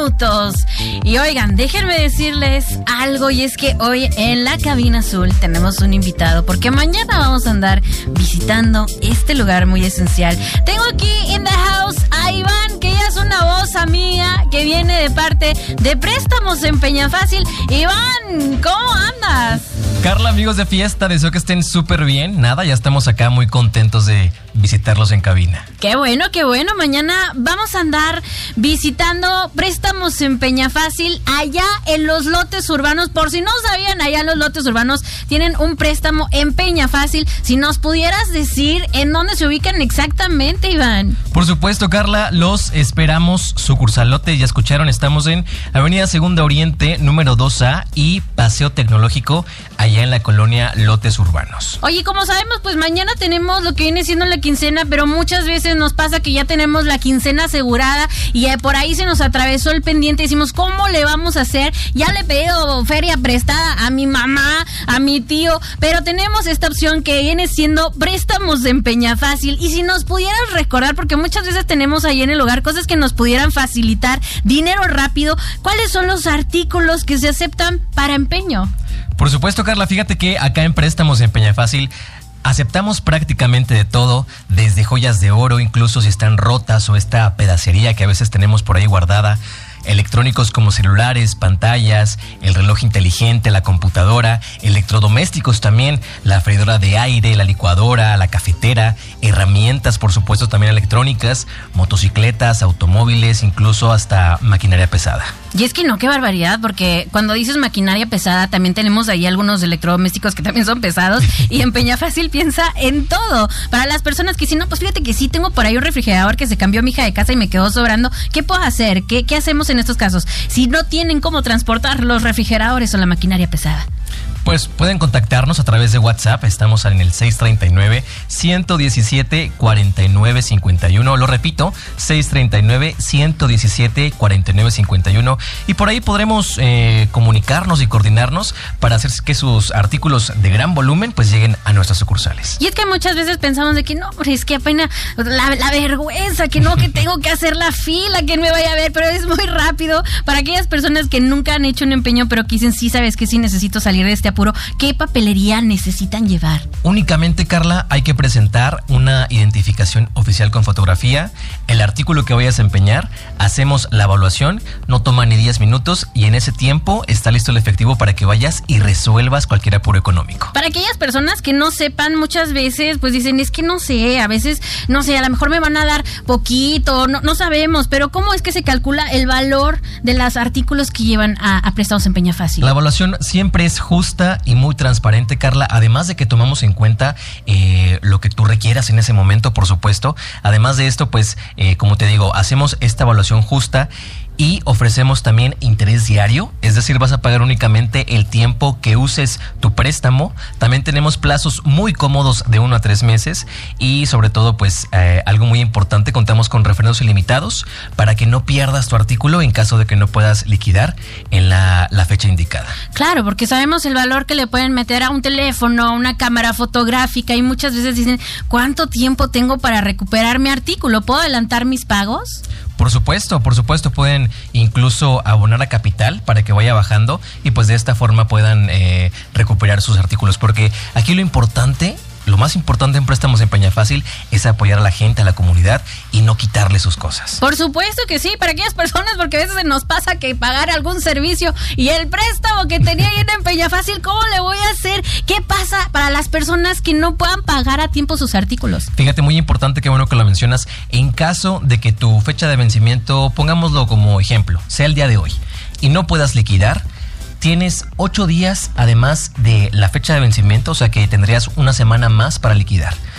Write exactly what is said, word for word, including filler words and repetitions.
minutos. Y oigan, déjenme decirles algo, y es que hoy en la cabina azul tenemos un invitado, porque mañana vamos a andar visitando este lugar muy esencial. Tengo aquí in the house a Iván, que ya es una voz amiga que viene de parte de Préstamos en Peñafácil. Iván, ¿cómo andas? Carla, amigos de fiesta, deseo que estén súper bien. Nada, ya estamos acá muy contentos de visitarlos en cabina. Qué bueno, qué bueno. Mañana vamos a andar visitando Préstamos en Peñafácil, allá en los lotes urbanos. Por si no sabían, allá en los lotes urbanos tienen un préstamo en Peñafácil. Si nos pudieras decir en dónde se ubican exactamente, Iván. Por supuesto, Carla, los esperamos. Sucursalote, ya escucharon, estamos en Avenida Segunda Oriente, número dos A y Paseo Tecnológico, allá en la colonia Lotes Urbanos. Oye, como sabemos, pues mañana tenemos lo que viene siendo la quincena, pero muchas veces nos pasa que ya tenemos la quincena asegurada y eh, por ahí se nos atravesó el pendiente y decimos, ¿cómo le vamos a hacer? Ya le he pedido feria prestada a mi mamá, a mi tío, pero tenemos esta opción que viene siendo Préstamos en Peñafácil. Y si nos pudieras recordar, porque muchas veces tenemos ahí en el hogar cosas que nos pudieran facilitar dinero rápido, ¿cuáles son los artículos que se aceptan para empeño? Por supuesto, Carla, fíjate que acá en Préstamos en Peñafácil aceptamos prácticamente de todo, desde joyas de oro, incluso si están rotas, o esta pedacería que a veces tenemos por ahí guardada, electrónicos como celulares, pantallas, el reloj inteligente, la computadora, electrodomésticos también, la freidora de aire, la licuadora, la cafetera, herramientas, por supuesto, también electrónicas, motocicletas, automóviles, incluso hasta maquinaria pesada. Y es que no, qué barbaridad, porque cuando dices maquinaria pesada, también tenemos ahí algunos electrodomésticos que también son pesados, y en Peñafácil piensa en todo. Para las personas que si no, pues fíjate que sí, tengo por ahí un refrigerador que se cambió mi hija de casa y me quedó sobrando. ¿Qué puedo hacer? ¿Qué, qué hacemos en estos casos? Si no tienen cómo transportar los refrigeradores o la maquinaria pesada. Pues pueden contactarnos a través de WhatsApp. Estamos en el seis treinta y nueve, ciento diecisiete, cuarenta y nueve cincuenta y uno. Lo repito, seis treinta y nueve, ciento diecisiete, cuarenta y nueve cincuenta y uno. Y por ahí podremos eh, comunicarnos y coordinarnos para hacer que sus artículos de gran volumen pues lleguen a nuestras sucursales. Y es que muchas veces pensamos de que no, es que apenas la, la vergüenza, que no, que tengo que hacer la fila, que no me vaya a ver, pero es muy rápido. Para aquellas personas que nunca han hecho un empeño, pero que dicen, sí, sabes que sí necesito salir de este apuro, ¿qué papelería necesitan llevar? Únicamente, Carla, hay que presentar una identificación oficial con fotografía, el artículo que vayas a empeñar, hacemos la evaluación, no toma ni diez minutos y en ese tiempo está listo el efectivo para que vayas y resuelvas cualquier apuro económico. Para aquellas personas que no sepan, muchas veces pues dicen, es que no sé, a veces, no sé, a lo mejor me van a dar poquito, no, no sabemos, pero ¿cómo es que se calcula el valor de los artículos que llevan a, a Préstamos en Peñafácil? La evaluación siempre es justa y muy transparente, Carla, además de que tomamos en cuenta eh, lo que tú requieras en ese momento, por supuesto. Además de esto, pues, eh, como te digo, hacemos esta evaluación justa y ofrecemos también interés diario, es decir, vas a pagar únicamente el tiempo que uses tu préstamo. También tenemos plazos muy cómodos de uno a tres meses y sobre todo, pues, eh, algo muy importante, contamos con refrendos ilimitados para que no pierdas tu artículo en caso de que no puedas liquidar en la, la fecha indicada. Claro, porque sabemos el valor que le pueden meter a un teléfono, a una cámara fotográfica, y muchas veces dicen, ¿cuánto tiempo tengo para recuperar mi artículo? ¿Puedo adelantar mis pagos? Por supuesto, por supuesto, pueden incluso abonar a capital para que vaya bajando y pues de esta forma puedan eh, recuperar sus artículos, porque aquí lo importante, lo más importante en Préstamos en Peñafácil es apoyar a la gente, a la comunidad y no quitarle sus cosas. Por supuesto que sí, para aquellas personas, porque a veces se nos pasa que pagar algún servicio y el préstamo que tenía ahí en Peñafácil, ¿cómo le voy a hacer? ¿Qué pasa para las personas que no puedan pagar a tiempo sus artículos? Fíjate, muy importante, qué bueno que lo mencionas. En caso de que tu fecha de vencimiento, pongámoslo como ejemplo, sea el día de hoy y no puedas liquidar, tienes ocho días además de la fecha de vencimiento, o sea que tendrías una semana más para liquidar.